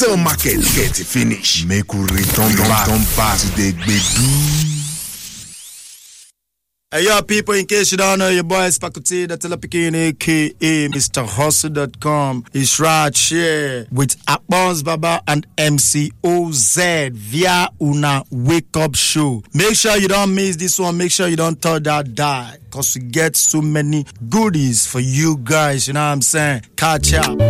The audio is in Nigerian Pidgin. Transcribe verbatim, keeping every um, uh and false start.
Till market get finish. Make we return back to the gbedu. Hey, yo, people, in case you don't know, your boy is Pakuti, the Telepikin, a k a. Mister Hustle dot com. It's right here with Akbons Baba and M C O Z via Una Wake Up Show. Make sure you don't miss this one. Make sure you don't touch that die, because we get so many goodies for you guys. You know what I'm saying? Catch up.